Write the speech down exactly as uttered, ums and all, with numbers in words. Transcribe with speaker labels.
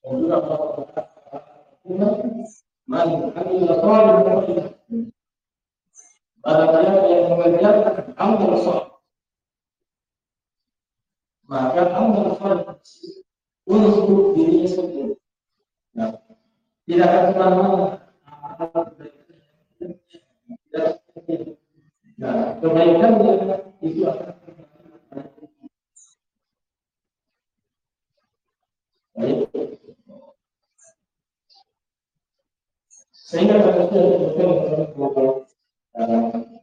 Speaker 1: Dan juga Allah man amila salihan barang siapa yang mengerjakan amal saleh, maka amal saleh untuk dirinya sendiri. Nah, tidak akan kemana-mana. Nah, kebaikannya itu akan baik. Sehingga harusnya kita